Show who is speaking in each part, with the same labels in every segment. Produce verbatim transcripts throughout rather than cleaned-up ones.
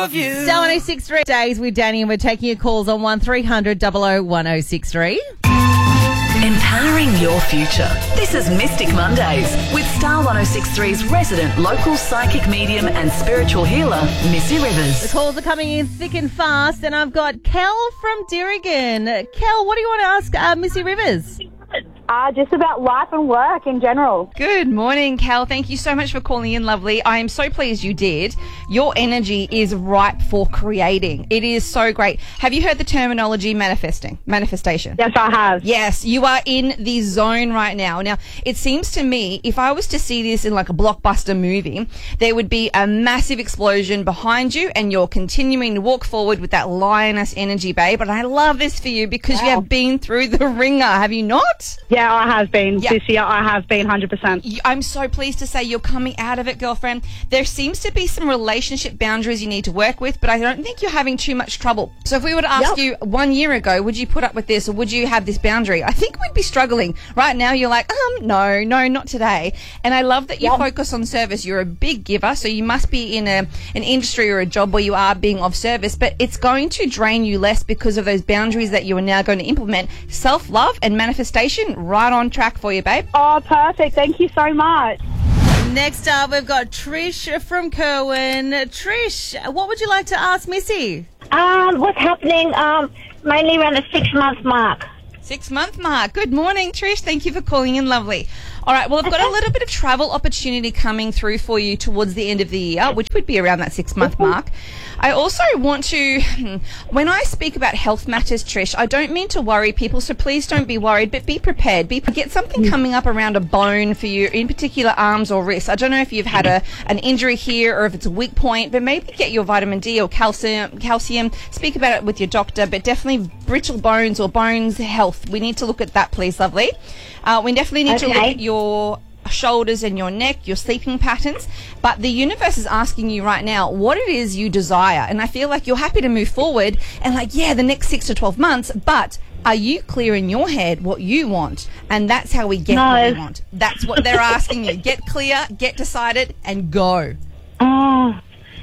Speaker 1: love you.
Speaker 2: Star one oh six three days with Danny, and we're taking your calls on one three hundred double oh one oh six three.
Speaker 3: Empowering your future. This is Mystic Mondays with Star one oh six three's resident local psychic medium and spiritual healer, Missy
Speaker 2: The
Speaker 3: Rivers.
Speaker 2: calls are coming in thick and fast, and I've got Kel from Dirrigan. Kel, what do you want to ask uh, Missy Rivers?
Speaker 4: Uh, just about life and work in general.
Speaker 1: Good morning, Cal. Thank you so much for calling in, lovely. I am so pleased you did. Your energy is ripe for creating. It is so great. Have you heard the terminology manifesting, manifestation?
Speaker 4: Yes, I have.
Speaker 1: Yes, you are in the zone right now. Now, it seems to me, if I was to see this in like a blockbuster movie, there would be a massive explosion behind you and you're continuing to walk forward with that lioness energy, babe. And I love this for you because
Speaker 4: Wow.
Speaker 1: you have been through the ringer, have you not?
Speaker 4: Yeah, I have been.
Speaker 1: Yeah.
Speaker 4: This year I have been one hundred percent.
Speaker 1: You- I'm so pleased to say you're coming out of it, girlfriend. There seems to be some relationship boundaries you need to work with, but I don't think you're having too much trouble. So if we were to ask
Speaker 4: Yep.
Speaker 1: you one year ago, would you put up with this or would you have this boundary? I think we'd be struggling. Right now you're like, um, no, no, not today. And I love that you
Speaker 4: Yep.
Speaker 1: focus on service. You're a big giver, so you must be in a an industry or a job where you are being of service, but it's going to drain you less because of those boundaries that you are now going to implement. Self-love and manifestation, right on track for you, babe.
Speaker 4: Oh, perfect. Thank you so much.
Speaker 2: Next up, we've got Trish from Kerwin. Trish, what would you like to ask Missy?
Speaker 5: Um, what's happening? Um, mainly around the six month mark.
Speaker 1: Six month mark. Good morning, Trish. Thank you for calling in, lovely. All right, well, I've got a little bit of travel opportunity coming through for you towards the end of the year, which would be around that six month mark. I also want to, when I speak about health matters, Trish, I don't mean to worry people, so please don't be worried, but be prepared. Be get something coming up around a bone for you, in particular arms or wrists. I don't know if you've had a an injury here or if it's a weak point, but maybe get your vitamin D or calcium. Calcium. Speak about it with your doctor, but definitely brittle bones or bones health. We need to look at that, please, lovely. Uh, we definitely need to look
Speaker 5: Okay.
Speaker 1: at your shoulders and your neck, your sleeping patterns, but the universe is asking you right now what it is you desire, and I feel like you're happy to move forward and like, yeah, the next six to twelve months, but are you clear in your head what you want? And that's how we get
Speaker 5: No.
Speaker 1: what we want. That's what they're asking you. Get clear, get decided, and go.
Speaker 5: Oh,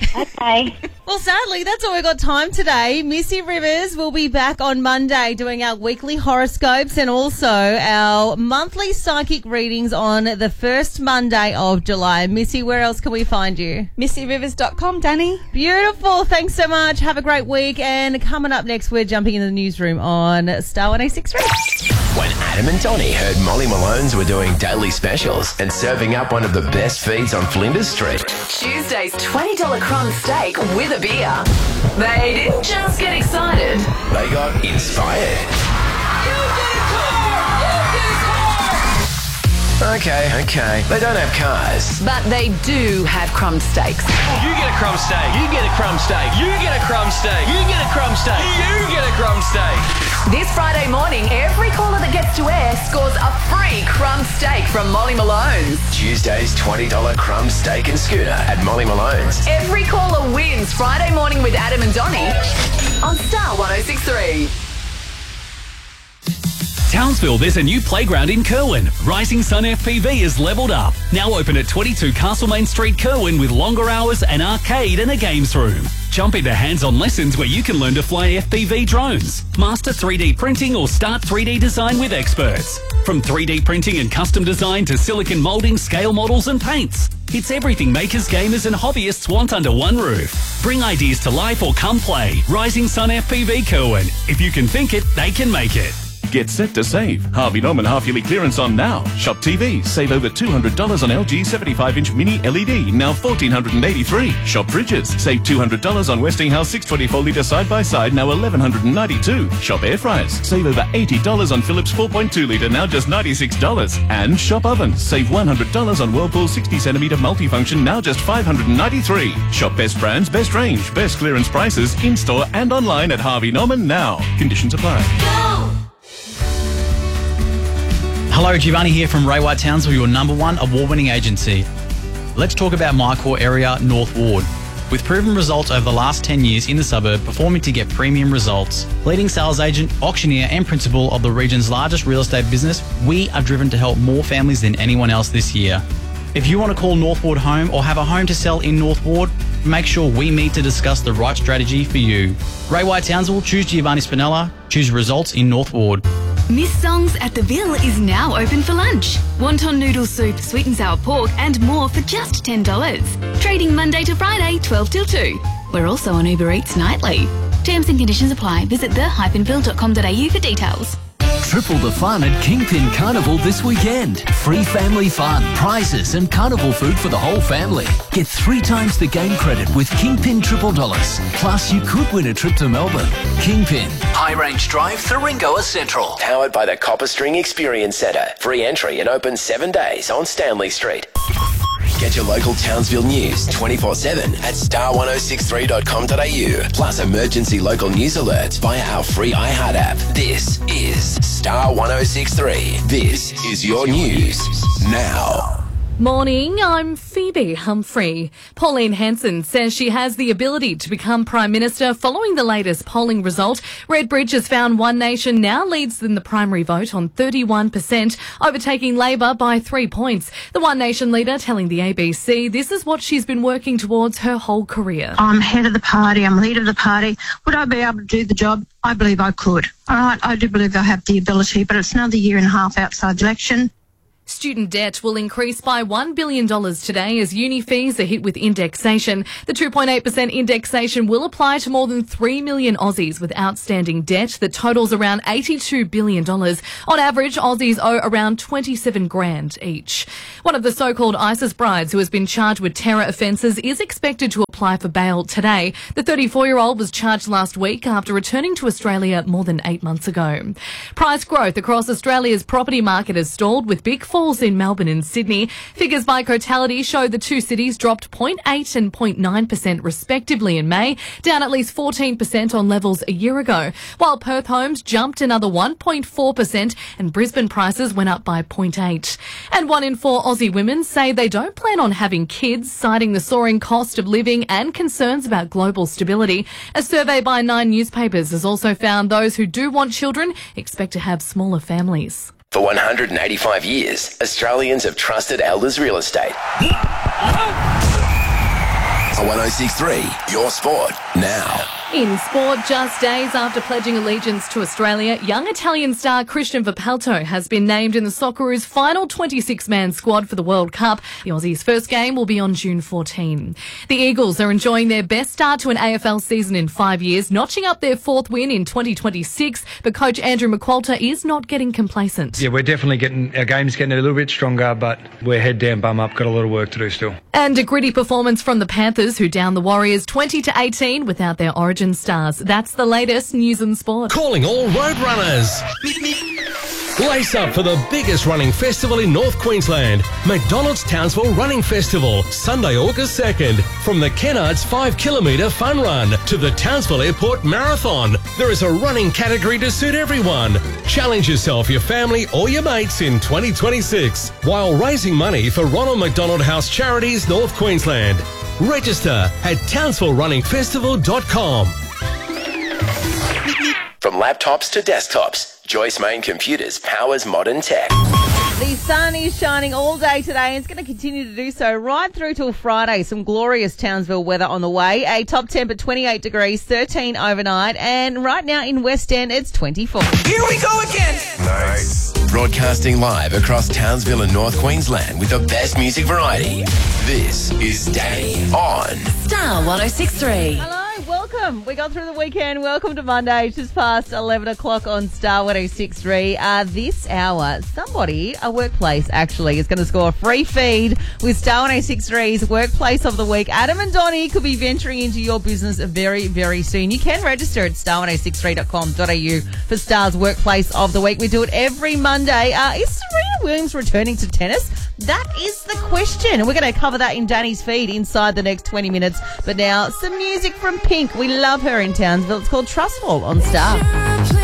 Speaker 5: okay.
Speaker 2: Well, sadly, that's all we've got time today. Missy Rivers will be back on Monday doing our weekly horoscopes and also our monthly psychic readings on the first Monday of July. Missy, where else can we find you?
Speaker 1: missy rivers dot com, Danny.
Speaker 2: Beautiful. Thanks so much. Have a great week. And coming up next, we're jumping into the newsroom on Star one oh six three.
Speaker 6: When Adam and Donnie heard Molly Malone's were doing daily specials and serving up one of the best feeds on Flinders Street.
Speaker 3: Tuesday's twenty dollars crumb steak with a beer. They didn't just get excited.
Speaker 6: They got inspired. Okay, okay. They don't have cars.
Speaker 3: But they do have crumb steaks.
Speaker 7: You get a crumb steak. You get a crumb steak. You get a crumb steak. You get a crumb steak. You get a crumb steak.
Speaker 3: This Friday morning, every caller that gets to air scores a free crumb steak from Molly Malone's.
Speaker 6: Tuesday's twenty dollars crumb steak and scooter at Molly Malone's.
Speaker 3: Every caller wins Friday morning with Adam and Donnie on Star one oh six three.
Speaker 8: Townsville, there's a new playground in Kerwin. Rising Sun F P V is levelled up. Now open at twenty-two Castlemaine Street, Kerwin, with longer hours, an arcade and a games room. Jump into hands-on lessons where you can learn to fly F P V drones, master three D printing or start three D design with experts. From three D printing and custom design to silicon moulding, scale models and paints. It's everything makers, gamers and hobbyists want under one roof. Bring ideas to life or come play. Rising Sun F P V Kerwin. If you can think it, they can make it.
Speaker 9: Get set to save. Harvey Norman half-yearly clearance on now. Shop T V. Save over two hundred dollars on L G seventy-five inch mini L E D, now one thousand four hundred eighty-three dollars. Shop Fridges. Save two hundred dollars on Westinghouse six twenty-four litre side-by-side, now one thousand one hundred ninety-two dollars. Shop Air Fryers. Save over eighty dollars on Philips four point two litre, now just ninety-six dollars. And Shop Ovens. Save one hundred dollars on Whirlpool sixty centimetre multifunction, now just five hundred ninety-three dollars. Shop best brands, best range, best clearance prices, in-store and online at Harvey Norman now. Conditions apply.
Speaker 10: Hello, Giovanni here from Ray White Townsville, your number one award-winning agency. Let's talk about my core area, North Ward. With proven results over the last ten years in the suburb, performing to get premium results. Leading sales agent, auctioneer and principal of the region's largest real estate business, we are driven to help more families than anyone else this year. If you want to call North Ward home or have a home to sell in North Ward, make sure we meet to discuss the right strategy for you. Ray White Townsville, choose Giovanni Spinella, choose results in North Ward.
Speaker 11: Miss Songs at the Ville is now open for lunch. Wonton noodle soup, sweet and sour pork and more for just ten dollars. Trading Monday to Friday, twelve till two. We're also on Uber Eats nightly. Terms and conditions apply. Visit the dash ville dot com dot a u for details.
Speaker 12: Triple the fun at Kingpin Carnival this weekend. Free family fun, prizes and carnival food for the whole family. Get three times the game credit with Kingpin Triple Dollars. Plus, you could win a trip to Melbourne. Kingpin, High Range Drive, Thuringoa Central.
Speaker 6: Powered by the Copper String Experience Centre. Free entry and open seven days on Stanley Street. Get your local Townsville news twenty-four seven at star ten sixty-three dot com dot a u. Plus emergency local news alerts via our free iHeart app. This is Star ten sixty-three. This is your news now.
Speaker 13: Morning, I'm Phoebe Humphrey. Pauline Hanson says she has the ability to become Prime Minister following the latest polling result. Redbridge has found One Nation now leads in the primary vote on thirty-one percent, overtaking Labor by three points. The One Nation leader telling the A B C this is what she's been working towards her whole career.
Speaker 14: I'm head of the party, I'm leader of the party. Would I be able to do the job? I believe I could. All right, I do believe I have the ability, but it's another year and a half outside the election.
Speaker 13: Student debt will increase by one billion dollars today as uni fees are hit with indexation. The two point eight percent indexation will apply to more than three million Aussies with outstanding debt that totals around eighty-two billion dollars. On average, Aussies owe around twenty-seven grand each. One of the so-called ISIS brides who has been charged with terror offences is expected to apply for bail today. The thirty-four-year-old was charged last week after returning to Australia more than eight months ago. Price growth across Australia's property market has stalled with big falls in Melbourne and Sydney. Figures by Cotality show the two cities dropped zero point eight and zero point nine percent respectively in May, down at least fourteen percent on levels a year ago, while Perth homes jumped another one point four percent and Brisbane prices went up by zero point eight. And one in four Aussie women say they don't plan on having kids, citing the soaring cost of living and concerns about global stability. A survey by Nine newspapers has also found those who do want children expect to have smaller families.
Speaker 6: For one hundred eighty-five years, Australians have trusted Elders Real Estate. ten sixty-three, your sport, now.
Speaker 13: In sport, just days after pledging allegiance to Australia, young Italian star Christian Vipalto has been named in the Socceroos' final twenty-six man squad for the World Cup. The Aussies' first game will be on June fourteenth. The Eagles are enjoying their best start to an A F L season in five years, notching up their fourth win in twenty twenty-six, but coach Andrew McQualter is not getting complacent.
Speaker 15: Yeah, we're definitely getting, our game's getting a little bit stronger, but we're head down, bum up, got a lot of work to do still.
Speaker 13: And a gritty performance from the Panthers, who downed the Warriors twenty to eighteen without their origin stars. That's the latest news and sport.
Speaker 16: Calling all road runners. Lace up for the biggest running festival in North Queensland. McDonald's Townsville Running Festival, Sunday, August second. From the Kennards five kilometre fun run to the Townsville Airport Marathon. There is a running category to suit everyone. Challenge yourself, your family or your mates in twenty twenty-six while raising money for Ronald McDonald House Charities North Queensland. Register at townsville running festival dot com.
Speaker 6: From laptops to desktops, Joyce Main Computers powers modern tech.
Speaker 2: The sun is shining all day today and it's going to continue to do so right through till Friday. Some glorious Townsville weather on the way. A top temp at twenty-eight degrees, thirteen overnight, and right now in West End it's twenty-four.
Speaker 6: Here we go again. Nice. Broadcasting live across Townsville and North Queensland with the best music variety. This is Day On
Speaker 3: Star ten sixty-three.
Speaker 2: Hello. Welcome. We got through the weekend. Welcome to Monday, just past eleven o'clock on Star ten sixty-three. Uh, this hour, somebody, a workplace actually, is going to score a free feed with Star ten sixty-three's Workplace of the Week. Adam and Donnie could be venturing into your business very, very soon. You can register at star ten sixty-three dot com dot a u for Star's Workplace of the Week. We do it every Monday. Uh, is Serena Williams returning to tennis? That is the question. And we're going to cover that in Danny's feed inside the next twenty minutes. But now, some music from Pink. We love her in Townsville. It's called Trustful on Star.